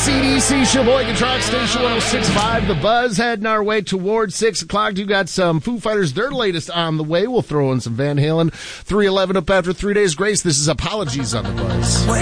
AC/DC, Sheboygan Truck Station 106.5. The Buzz heading our way towards 6 o'clock. You got some Foo Fighters, their latest on the way. We'll throw in some Van Halen. 311 up after 3 days grace. This is Apologies on the Buzz.